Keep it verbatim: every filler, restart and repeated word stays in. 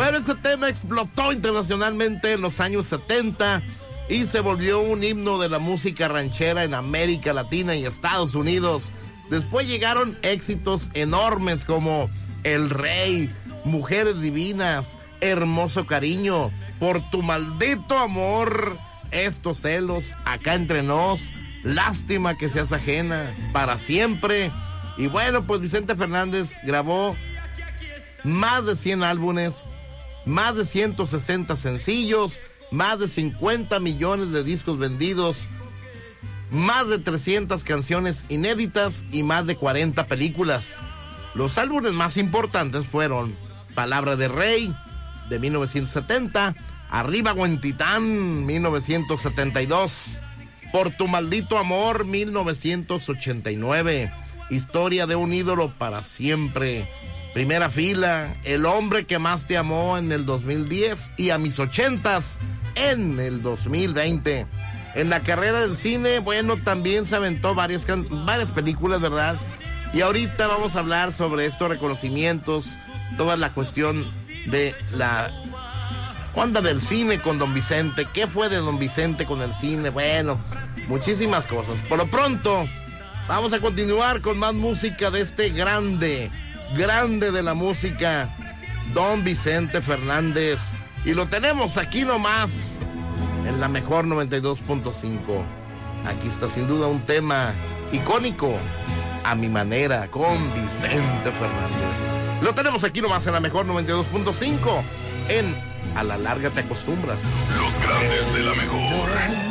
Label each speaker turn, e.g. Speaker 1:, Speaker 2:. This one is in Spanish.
Speaker 1: Bueno, este tema explotó internacionalmente en los años setenta y se volvió un himno de la música ranchera en América Latina y Estados Unidos. Después llegaron éxitos enormes como El Rey, Mujeres Divinas, Hermoso Cariño, Por tu maldito amor, Estos celos, Acá entre nos, Lástima que seas ajena, Para siempre. Y bueno, pues Vicente Fernández grabó más de cien álbumes, más de ciento sesenta sencillos, más de cincuenta millones de discos vendidos, más de trescientas canciones inéditas y más de cuarenta películas. Los álbumes más importantes fueron Palabra de Rey, de mil novecientos setenta, Arriba Huentitán, mil novecientos setenta y dos, Por tu maldito amor, mil novecientos ochenta y nueve, Historia de un ídolo para siempre, Primera fila, El hombre que más te amó en el dos mil diez y A mis ochentas en el dos mil veinte. En la carrera del cine, bueno, también se aventó varias, varias películas, ¿verdad? Y ahorita vamos a hablar sobre estos reconocimientos, toda la cuestión de la onda del cine con Don Vicente. ¿Qué fue de Don Vicente con el cine? Bueno, muchísimas cosas. Por lo pronto, vamos a continuar con más música de este grande, grande de la música, Don Vicente Fernández. Y lo tenemos aquí nomás, en la mejor noventa y dos punto cinco. Aquí está sin duda un tema icónico, A mi manera, con Vicente Fernández. Lo tenemos aquí nomás en la mejor noventa y dos punto cinco, en A la larga te acostumbras.
Speaker 2: Los grandes de la mejor.